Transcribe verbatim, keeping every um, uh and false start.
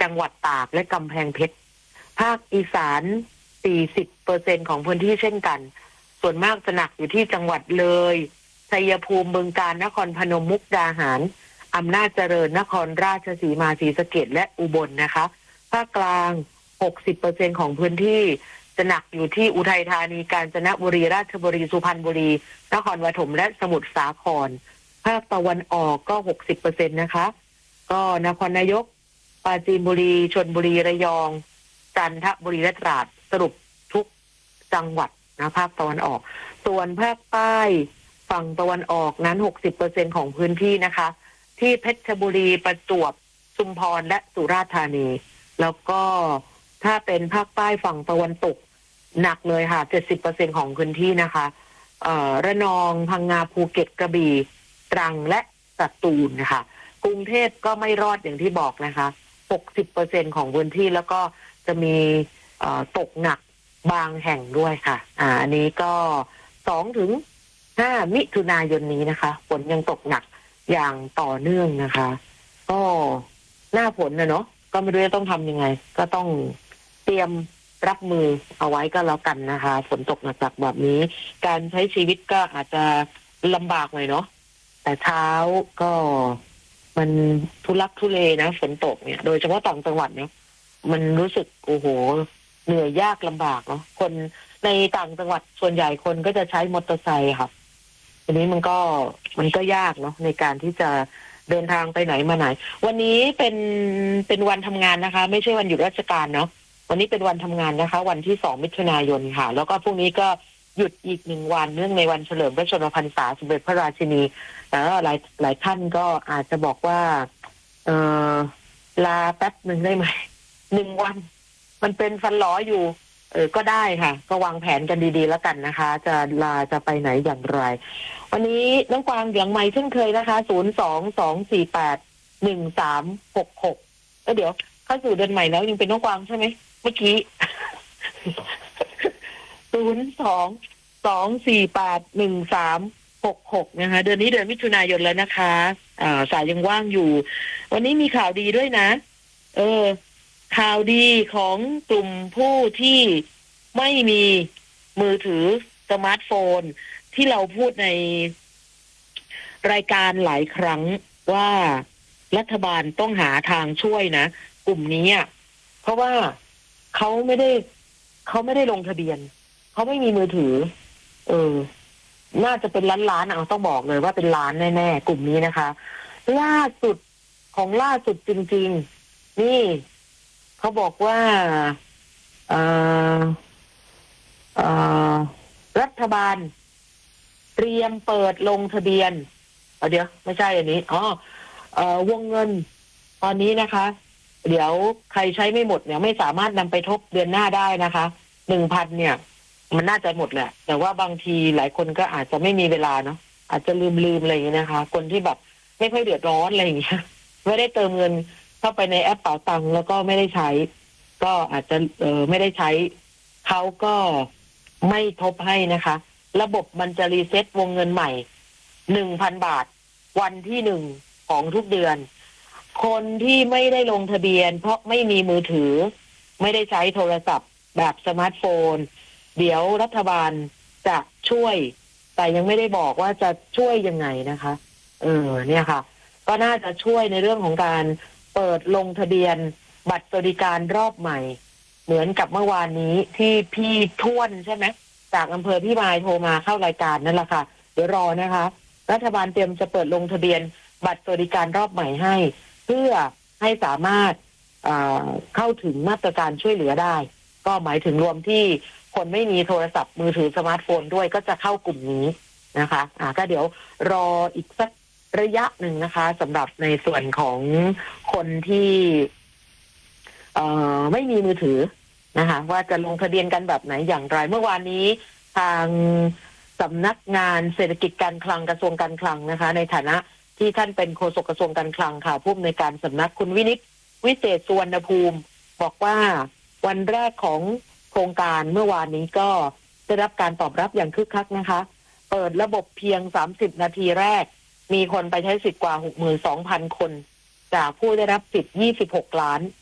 จังหวัดตากและกำแพงเพชรภาคอีสาน สี่สิบเปอร์เซ็นต์ ของพื้นที่เช่นกันส่วนมากจะหนักอยู่ที่จังหวัดเลยชัยภูมิบึงกาฬนครพนมมุกดาหารอำนาจเจริญนครราชสีมาศรีสะเกษและอุบลนะคะภาคกลาง หกสิบเปอร์เซ็นต์ ของพื้นที่จะหนักอยู่ที่อุทัยธานีกาญจนบุรีราชบุรีสุพรรณบุรีนครปฐมและสมุทรสาครภาคตะวันออกก็ หกสิบเปอร์เซ็นต์ นะคะก็นครนายกปราจีนบุรีชลบุรีระยองจันทบุรีและตราดสรุปทุกจังหวัดนะภาคตะวันออกส่วนภาคใต้ฝั่งตะวันออกนั้น หกสิบเปอร์เซ็นต์ ของพื้นที่นะคะที่เพชรบุรีประจวบชุมพรและสุราษฎร์ธานีแล้วก็ถ้าเป็นภาคใต้ฝั่งตะวันตกหนักเลยค่ะ เจ็ดสิบเปอร์เซ็นต์ ของพื้นที่นะคะเอ่อระนองพังงาภูเก็ตกระบี่ตรังและสตูลนะคะกรุงเทพก็ไม่รอดอย่างที่บอกนะคะ หกสิบเปอร์เซ็นต์ ของพื้นที่แล้วก็จะมีเอ่อตกหนักบางแห่งด้วยค่ะอ่าอันนี้ก็สองถึงห้ามิถุนายนนี้นะคะฝนยังตกหนักอย่างต่อเนื่องนะคะก็หน้าฝนนะเนาะก็ไม่รู้จะต้องทำยังไงก็ต้องเตรียมรับมือเอาไว้ก็แล้วกันนะคะฝนตกหนักๆแบบนี้การใช้ชีวิตก็อาจจะลำบากหน่อยเนาะแต่เช้าก็มันทุลักทุเลนะฝนตกเนี่ยโดยเฉพาะต่างจังหวัดเนี่ยมันรู้สึกโอ้โหเหนื่อยยากลำบากเนาะคนในต่างจังหวัดส่วนใหญ่คนก็จะใช้มอเตอร์ไซค์ค่ะทีนี้มันก็มันก็ยากเนาะในการที่จะเดินทางไปไหนมาไหนวันนี้เป็นเป็นวันทำงานนะคะไม่ใช่วันหยุดราชการเนาะวันนี้เป็นวันทำงานนะคะวันที่สองมิถุนายนค่ะแล้วก็พรุ่งนี้ก็หยุดอีกหนึ่งวันเนื่องในวันเฉลิมพระชนมพรรษาสมเด็จพระราชินีแล้วหลายหลายท่านก็อาจจะบอกว่าเออลาแป๊บหนึ่งได้ไหมหนึ่งวันมันเป็นฟันหลออยู่เออก็ได้ค่ะก็วางแผนกันดีๆแล้วกันนะคะจะลาจะไปไหนอย่างไรวันนี้น้องกวางเสียงใหม่เช่นเคยนะคะศูนย์ สอง สอง สี่ แปด หนึ่ง สาม หก หกเออเดี๋ยวเข้าสู่เดือนใหม่แล้วยังเป็นน้องกวางใช่ไหมเมื่อกี้ ศูนย์ สอง สอง สี่ แปด หนึ่ง สาม หก หกนะคะเดือนนี้เดือนมิถุนายนแล้วนะคะอ่าสายยังว่างอยู่วันนี้มีข่าวดีด้วยนะเออข่าวดีของกลุ่มผู้ที่ไม่มีมือถือสมาร์ทโฟนที่เราพูดในรายการหลายครั้งว่ารัฐบาลต้องหาทางช่วยนะกลุ่มนี้อ่ะเพราะว่าเขาไม่ได้เขาไม่ได้ลงทะเบียนเขาไม่มีมือถือเออน่าจะเป็นล้านล้านเอาต้องบอกเลยว่าเป็นล้านแน่ๆกลุ่มนี้นะคะล่าสุดของล่าสุดจริงๆนี่เขาบอกว่าเอ่อเอ่อรัฐบาลเตรียมเปิดลงทะเบียนเดี๋ยวไม่ใช่อันนี้อ๋อเอ่อวงเงินตอนนี้นะคะเดี๋ยวใครใช้ไม่หมดเนี่ยไม่สามารถนำไปทบเดือนหน้าได้นะคะหนึ่งพันเนี่ยมันน่าจะหมดแหละแต่ว่าบางทีหลายคนก็อาจจะไม่มีเวลาเนาะอาจจะลืมลืมอะไรอย่างเงี้ยนะคะคนที่แบบไม่ค่อยเดือดร้อนอะไรอย่างเงี้ยไม่ได้เติมเงินเข้าไปในแอปเป๋าตังค์แล้วก็ไม่ได้ใช้ก็อาจจะเออไม่ได้ใช้เขาก็ไม่ทบให้นะคะระบบมันจะรีเซ็ตวงเงินใหม่หนึ่งพันบาทวันที่หนึ่งของทุกเดือนคนที่ไม่ได้ลงทะเบียนเพราะไม่มีมือถือไม่ได้ใช้โทรศัพท์แบบสมาร์ทโฟนเดี๋ยวรัฐบาลจะช่วยแต่ยังไม่ได้บอกว่าจะช่วยยังไงนะคะเออเนี่ยค่ะก็น่าจะช่วยในเรื่องของการเปิดลงทะเบียนบัตรสวัสดิการรอบใหม่เหมือนกับเมื่อวานนี้ที่พี่ท้วนใช่ไหมจากอำเภอพี่มายโทรมาเข้ารายการนั่นแหละค่ะเดี๋ยวรอนะคะรัฐบาลเตรียมจะเปิดลงทะเบียนบัตรสวัสดิการรอบใหม่ให้เพื่อให้สามารถเข้าถึงมาตรการช่วยเหลือได้ก็หมายถึงรวมที่คนไม่มีโทรศัพท์มือถือสมาร์ทโฟนด้วยก็จะเข้ากลุ่มนี้นะคะอ่าก็เดี๋ยวรออีกสักระยะหนึ่งนะคะสำหรับในส่วนของคนที่เอ่อไม่มีมือถือนะคะว่าจะลงทะเบียนกันแบบไหนอย่างไรเมื่อวานนี้ทางสำนักงานเศรษฐกิจการคลังกระทรวงการคลังนะคะในฐานะที่ท่านเป็นโฆษกกระทรวงการคลังค่ะผู้อำนวยการสำนักคุณวินิจวิเศษสุวรรณภูมิบอกว่าวันแรกของโครงการเมื่อวานนี้ก็ได้รับการตอบรับอย่างคึกคักนะคะเปิดระบบเพียงสามสิบนาทีแรกมีคนไปใช้สิทธิ์กว่า หกหมื่นสองพัน คนจากผู้ได้รับสิทธิ์ยี่สิบหกล้าน